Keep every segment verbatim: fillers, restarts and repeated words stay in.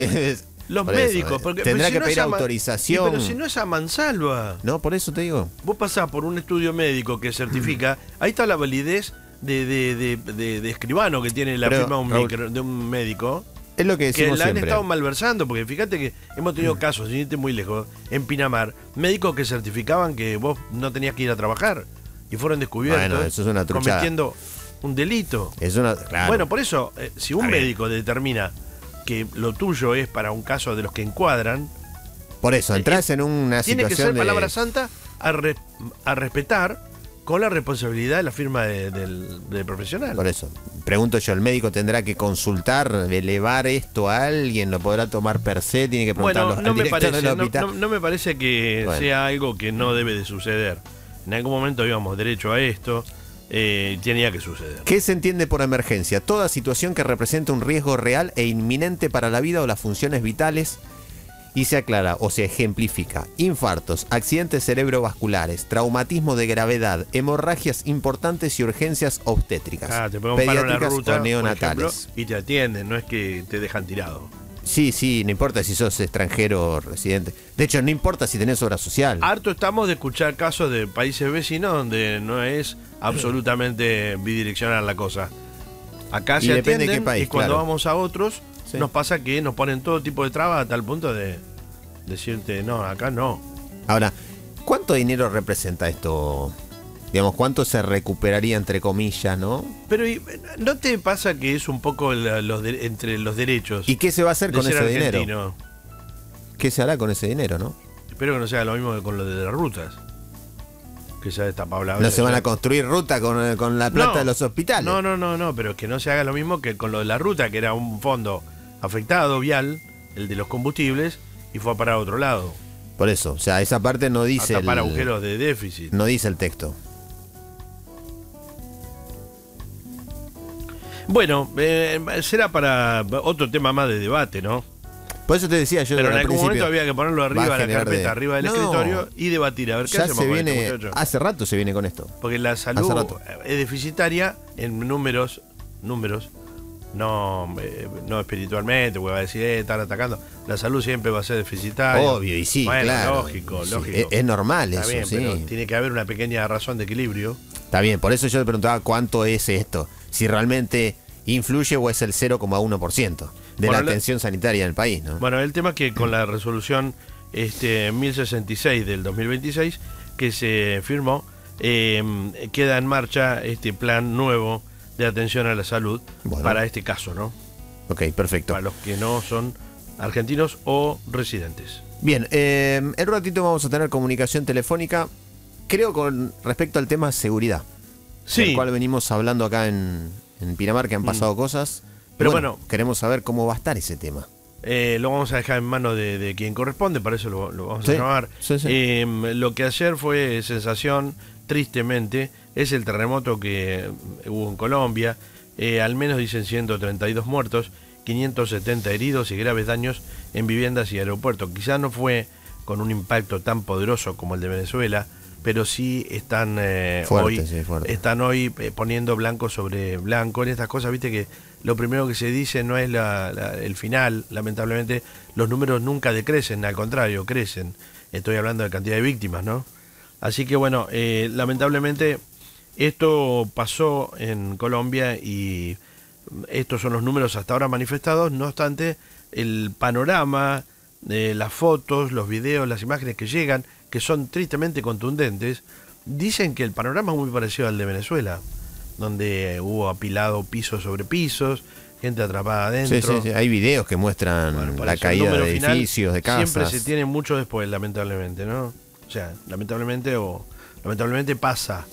Los Por médicos, eso, porque tendrá si que no pedir es a ma- autorización. Y pero si no es a mansalva. No, por eso te digo. Vos pasás por un estudio médico que certifica, ahí está la validez de, de, de, de, de escribano que tiene la Pero, firma de un, Raúl, micro- de un médico. Es lo que Que decimos la han siempre. estado malversando, porque fíjate que hemos tenido casos, sin irte muy lejos, en Pinamar, médicos que certificaban que vos no tenías que ir a trabajar y fueron descubiertos Bueno, eso es una truchada. cometiendo un delito. Es una, claro. Bueno, por eso, eh, si un Está bien. médico determina que lo tuyo es para un caso de los que encuadran, Por eso, entras en una tiene que situación ser de... palabra santa a, re- a respetar con la responsabilidad de la firma de- del, del profesional. Por eso, pregunto yo, ¿el médico tendrá que consultar, elevar esto a alguien? ¿Lo podrá tomar per se? ¿Tiene que preguntar Bueno, al no me, director parece, del no, hospital? no- no me parece que Bueno. sea algo que no debe de suceder. En algún momento íbamos derecho a esto, eh, tenía que suceder. ¿Qué se entiende por emergencia? Toda situación que representa un riesgo real e inminente para la vida o las funciones vitales. Y se aclara o se ejemplifica: infartos, accidentes cerebrovasculares, traumatismo de gravedad, hemorragias importantes y urgencias obstétricas, Ah, te ponen un paro en la pediátricas ruta, o por neonatales. ejemplo, y te atienden, no es que te dejan tirado. Sí, sí, no importa si sos extranjero o residente. De hecho, no importa si tenés obra social. Harto estamos de escuchar casos de países vecinos donde no es absolutamente bidireccional la cosa. Acá Y se depende de atienden qué país, y cuando claro. vamos a otros Sí. nos pasa que nos ponen todo tipo de trabas a tal punto de decirte, no, acá no. Ahora, ¿cuánto dinero representa esto? Digamos, ¿cuánto se recuperaría entre comillas, no? Pero ¿y, ¿no te pasa que es un poco la- los de- entre los derechos ¿Y qué se va a hacer de con ser ese dinero? argentino? ¿Qué se hará con ese dinero, no? Espero que no sea lo mismo que con lo de las rutas. Que ya está Paula. No se van a construir ruta con, con la plata No. de los hospitales. No, no, no, no, pero que no se haga lo mismo que con lo de la ruta, que era un fondo afectado, vial, el de los combustibles, y fue a parar a otro lado. Por eso, o sea, esa parte no dice a el, tapar agujeros de déficit. no dice el texto. Bueno, eh, será para otro tema más de debate, ¿no? Por eso te decía yo Pero en al algún principio, momento había que ponerlo va arriba a de la generar carpeta, de- arriba del No, escritorio y debatir. A ver qué Ya hacemos se con viene, esto, muchachos. hace rato se viene con esto. Porque la Hace salud rato. es deficitaria en números, números, no, eh, no espiritualmente, porque va a decir, eh, están atacando. La salud siempre va a ser deficitaria. Obvio, y sí, Bueno, claro. lógico, Sí, lógico. Es, es normal Está eso, bien, sí. pero tiene que haber una pequeña razón de equilibrio. Está bien, por eso yo te preguntaba cuánto es esto. Si realmente influye o es el cero coma uno por ciento de Bueno, la la- atención sanitaria en el país, ¿no? Bueno, el tema es que con la resolución este, mil sesenta y seis del dos mil veintiséis que se firmó, eh, queda en marcha este plan nuevo de atención a la salud Bueno. para este caso, ¿no? Ok, perfecto. Para los que no son argentinos o residentes. Bien, eh, en un ratito vamos a tener comunicación telefónica, creo con respecto al tema seguridad, del cual venimos hablando acá en, en Pinamar, que han pasado cosas. Pero Y bueno, queremos saber cómo va a estar ese tema. Eh, lo vamos a dejar en manos de, de quien corresponde, para eso lo, lo vamos Sí, a llamar. sí, sí. Eh, lo que ayer fue sensación, tristemente, es el terremoto que hubo en Colombia. Eh, al menos dicen ciento treinta y dos muertos, quinientos setenta heridos y graves daños en viviendas y aeropuertos. Quizás no fue con un impacto tan poderoso como el de Venezuela, pero sí están eh, Fuerte, hoy sí, fuerte. están hoy eh, poniendo blanco sobre blanco en estas cosas. Viste que lo primero que se dice no es la, la- el final. Lamentablemente los números nunca decrecen, al contrario, crecen. Estoy hablando de cantidad de víctimas, ¿no? Así que bueno, eh, lamentablemente esto pasó en Colombia y estos son los números hasta ahora manifestados. No obstante, el panorama, eh, las fotos, los videos, las imágenes que llegan, que son tristemente contundentes, dicen que el panorama es muy parecido al de Venezuela, donde hubo apilado pisos sobre pisos, gente atrapada adentro. Sí, sí, sí. Hay videos que muestran Bueno, por la eso, el caída número de final edificios, de casas. Siempre se tiene mucho después, lamentablemente, ¿no? O sea, lamentablemente o lamentablemente pasa.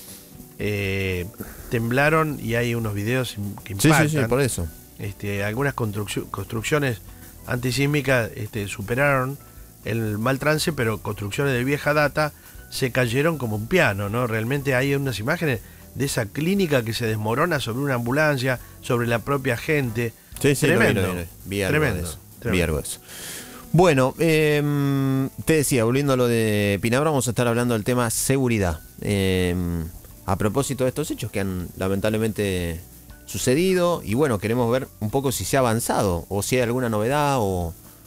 Eh, temblaron y hay unos videos que Sí, impactan. sí, sí, por eso. Este, algunas construccio- construcciones antisísmicas este, superaron el mal trance, pero construcciones de vieja data se cayeron como un piano, ¿no? Realmente hay unas imágenes de esa clínica que se desmorona sobre una ambulancia, sobre la propia gente. Sí, sí, lo vi, tremendo, lo vi, lo vi. Vi algo tremendo, de eso. tremendo. Vi algo de eso. Bueno, eh, te decía, volviendo a lo de Pinamar, vamos a estar hablando del tema seguridad. Eh, a propósito de estos hechos que han lamentablemente sucedido, y bueno, queremos ver un poco si se ha avanzado, o si hay alguna novedad, o,